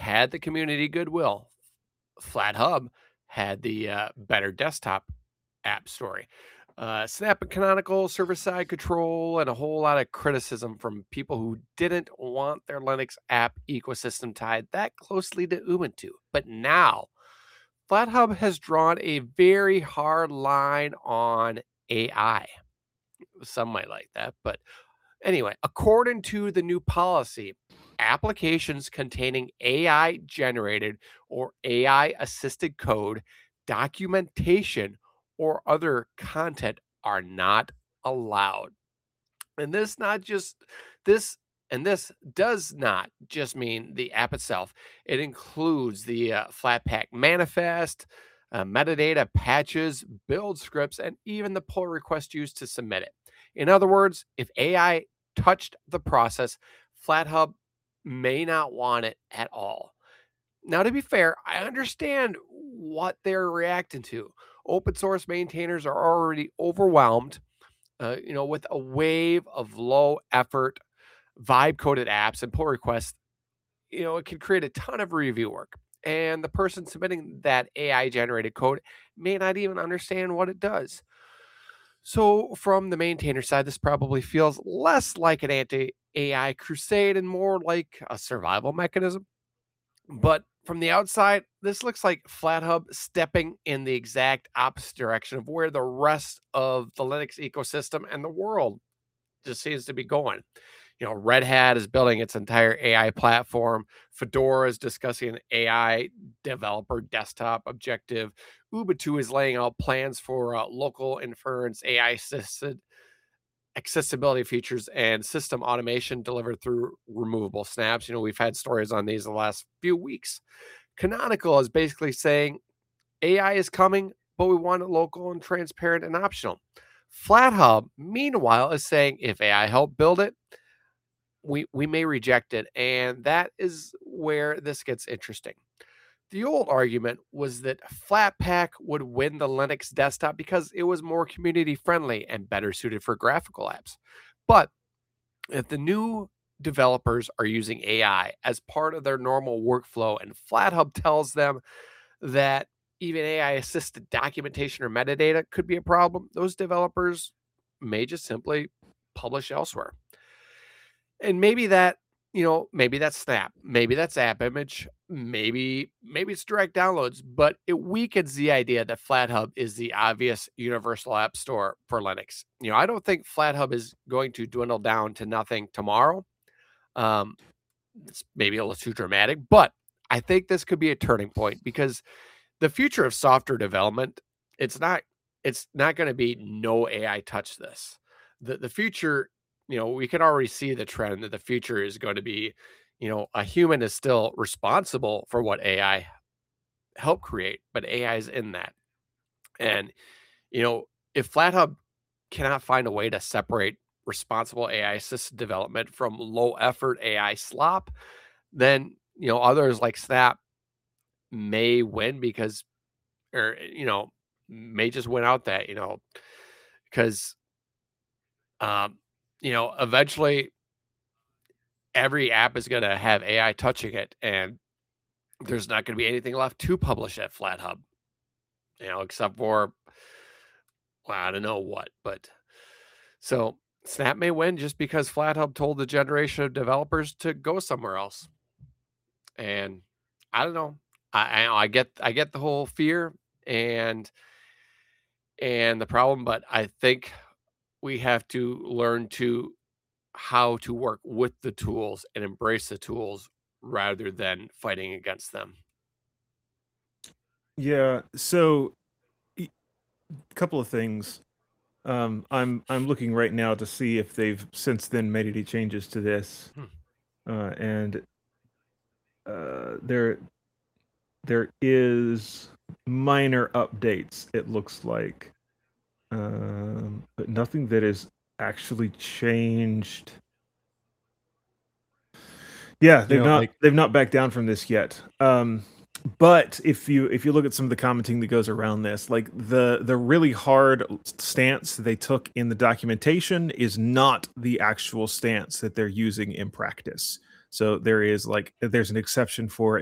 had the community goodwill. FlatHub had the better desktop app story. Snap and Canonical server-side control and a whole lot of criticism from people who didn't want their Linux app ecosystem tied that closely to Ubuntu. But now, FlatHub has drawn a very hard line on AI. Some might like that, but anyway, according to the new policy, applications containing AI generated or AI assisted code, documentation, or other content are not allowed. And this this does not just mean the app itself. It includes the Flatpak manifest, metadata, patches, build scripts, and even the pull request used to submit it. In other words, if AI touched the process, FlatHub may not want it at all. Now, to be fair, I understand what they're reacting to. Open source maintainers are already overwhelmed, with a wave of low effort vibe coded apps and pull requests. It can create a ton of review work. And the person submitting that AI generated code may not even understand what it does. So, from the maintainer side, this probably feels less like an anti AI crusade and more like a survival mechanism. But from the outside, this looks like FlatHub stepping in the exact opposite direction of where the rest of the Linux ecosystem and the world just seems to be going. Red Hat is building its entire AI platform. Fedora is discussing an AI developer desktop objective. Ubuntu is laying out plans for local inference, AI assisted accessibility features, and system automation delivered through removable snaps. We've had stories on these the last few weeks. Canonical is basically saying AI is coming, but we want it local and transparent and optional. FlatHub, meanwhile, is saying if AI helped build it, we may reject it. And that is where this gets interesting. The old argument was that Flatpak would win the Linux desktop because it was more community friendly and better suited for graphical apps. But if the new developers are using AI as part of their normal workflow and FlatHub tells them that even AI assisted documentation or metadata could be a problem, those developers may just simply publish elsewhere. And maybe maybe that's Snap, maybe that's AppImage, maybe it's direct downloads, but it weakens the idea that FlatHub is the obvious universal app store for Linux. I don't think FlatHub is going to dwindle down to nothing tomorrow. It's maybe a little too dramatic, but I think this could be a turning point because the future of software development, it's not going to be no AI touch this. The future, we can already see the trend that the future is going to be, a human is still responsible for what AI helped create, but AI is in that. And, if FlatHub cannot find a way to separate responsible AI assisted development from low effort AI slop, then, others like Snap may win because, or, may just win out that, because, eventually every app is going to have AI touching it, and there's not going to be anything left to publish at FlatHub, except for, well, I don't know what, but so Snap may win just because FlatHub told the generation of developers to go somewhere else. And I don't know. I get the whole fear and the problem, but I think we have to learn how to work with the tools and embrace the tools rather than fighting against them. Yeah. So, a couple of things. I'm looking right now to see if they've since then made any changes to this, and there is minor updates. It looks like, but nothing that is actually changed. Yeah, they've not backed down from this yet. But if you look at some of the commenting that goes around this, like the really hard stance they took in the documentation is not the actual stance that they're using in practice. So there's an exception for